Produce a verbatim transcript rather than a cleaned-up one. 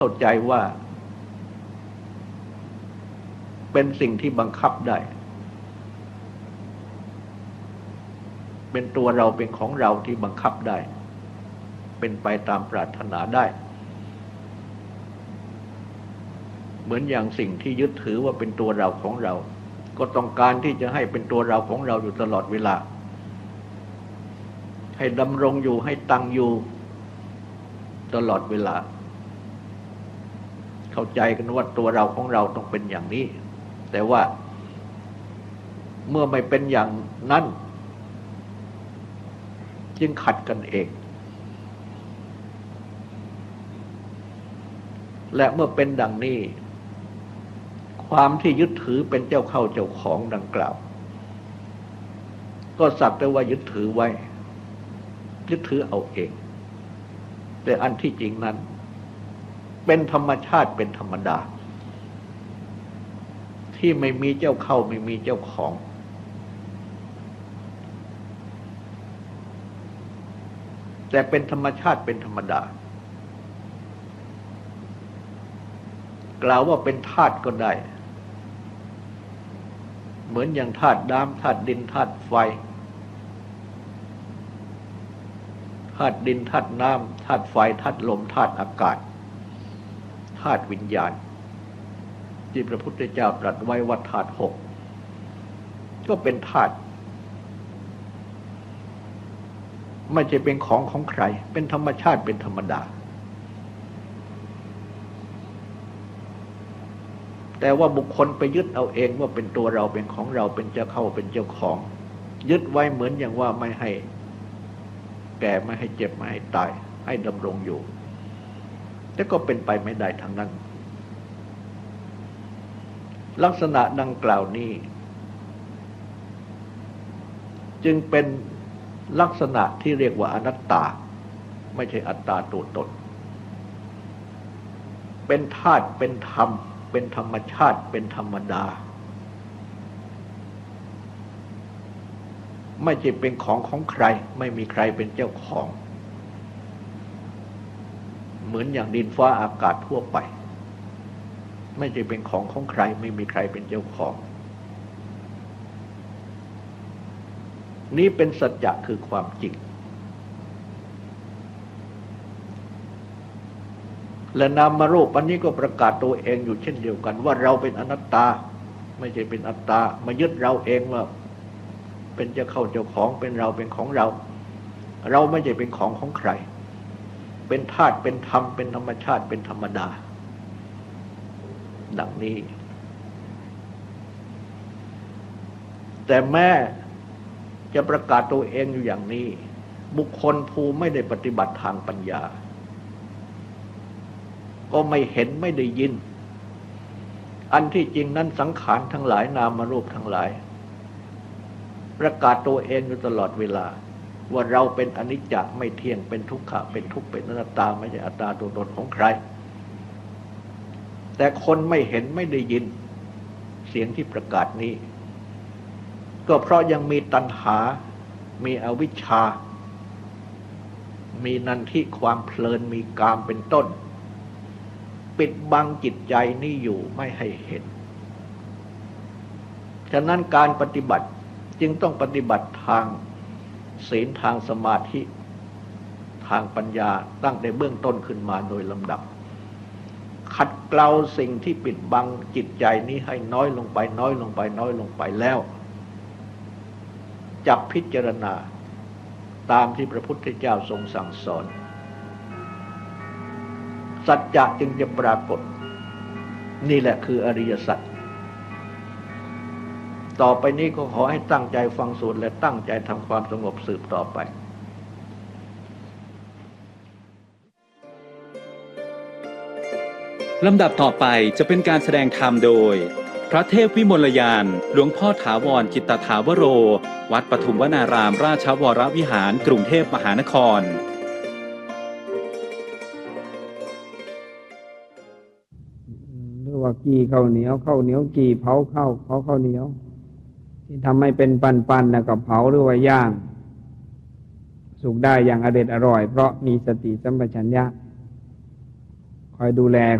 เข้าใจว่าเป็นสิ่งที่บังคับได้เป็นตัวเราเป็นของเราที่บังคับได้เป็นไปตามปรารถนาได้เหมือนอย่างสิ่งที่ยึดถือว่าเป็นตัวเราของเราก็ต้องการที่จะให้เป็นตัวเราของเราอยู่ตลอดเวลาให้ดำรงอยู่ให้ตั้งอยู่ตลอดเวลาเข้าใจกันว่าตัวเราของเราต้องเป็นอย่างนี้แต่ว่าเมื่อไม่เป็นอย่างนั้นจึงขัดกันเองและเมื่อเป็นดังนี้ความที่ยึดถือเป็นเจ้าเข้าเจ้าของดังกล่าวก็สักแต่ว่ายึดถือไว้ยึดถือเอาเองแต่อันที่จริงนั้นเป็นธรรมชาติเป็นธรรมดาที่ไม่มีเจ้าเข้าไม่มีเจ้าของแต่เป็นธรรมชาติเป็นธรรมดากล่าวว่าเป็นธาตุก็ได้เหมือนอย่างธาตุน้ำธาตุดินธาตุไฟธาตุดินธาตุน้ำธาตุไฟธาตุลมธาตุอากาศธาตุวิญญาณที่พระพุทธเจ้าตรัสไว้ว่าธาตุหกก็เป็นธาตุไม่ใช่เป็นของของใครเป็นธรรมชาติเป็นธรรมดาแต่ว่าบุคคลไปยึดเอาเองว่าเป็นตัวเราเป็นของเราเป็นเจ้าเข้าเป็นเจ้าของยึดไว้เหมือนอย่างว่าไม่ให้แก่ไม่ให้เจ็บไม่ให้ตายให้ดำรงอยู่แต่ก็เป็นไปไม่ได้ทั้งนั้นลักษณะดังกล่าวนี้จึงเป็นลักษณะที่เรียกว่าอนัตตาไม่ใช่อัตตาตัวตนเป็นธาตุเป็นธรรมเป็นธรรมชาติเป็นธรรมดาไม่ใช่เป็นของของใครไม่มีใครเป็นเจ้าของเหมือนอย่างดินฟ้าอากาศทั่วไปไม่ใช่เป็นของของใครไม่มีใครเป็นเจ้าของนี้เป็นสัจจะคือความจริงและนามรูปอันนี้ก็ประกาศตัวเองอยู่เช่นเดียวกันว่าเราเป็นอนัตตาไม่ใช่เป็นอัตตามายึดเราเองว่าเป็นเจ้าเข้าเจ้าของเป็นเราเป็นของเราเราไม่ใช่เป็นของของใครเป็นธาตุเป็นธรรมเป็นธรรมชาติเป็นธรรมดาดังนี้แต่แม้จะประกาศตัวเองอยู่อย่างนี้บุคคลผู้ไม่ได้ปฏิบัติทางปัญญาก็ไม่เห็นไม่ได้ยินอันที่จริงนั้นสังขารทั้งหลายนามรูปทั้งหลายประกาศตัวเองอยู่ตลอดเวลาว่าเราเป็นอนิจจ์ไม่เที่ยงเป็นทุกขะเป็นทุกข์เป็นอนัตตาไม่ใช่อัตตาตัวตนของใครแต่คนไม่เห็นไม่ได้ยินเสียงที่ประกาศนี้ก็เพราะยังมีตัณหามีอวิชชามีนันทิความเพลินมีกามเป็นต้นปิดบังจิตใจนี้อยู่ไม่ให้เห็นฉะนั้นการปฏิบัติจึงต้องปฏิบัติทางศีลทางสมาธิทางปัญญาตั้งแต่เบื้องต้นขึ้นมาโดยลำดับขัดเกลาสิ่งที่ปิดบังจิตใจนี้ให้น้อยลงไปน้อยลงไปน้อยลงไปแล้วจับพิจารณาตามที่พระพุทธเจ้าทรงสั่งสอนสัจจะจึงจะปรากฏนี่แหละคืออริยสัจต่อไปนี้ก็ขอให้ตั้งใจฟังสวดและตั้งใจทำความสงบสืบต่อไปลำดับต่อไปจะเป็นการแสดงธรรมโดยพระเทพวิมลยานหลวงพ่อถาวรจิตตถาวโรวัดปทุมวนารามราชวรวิหารกรุงเทพมหานครหรือว่ากีข้าวเหนียวข้าวเหนียวกีเผาข้าวเผาข้าวเหนียวที่ทำให้เป็นปันๆนะกับเผาหรือว่าย่างสุกได้อย่างอเด็ดอร่อยเพราะมีสติสัมปชัญญะคอยดูแล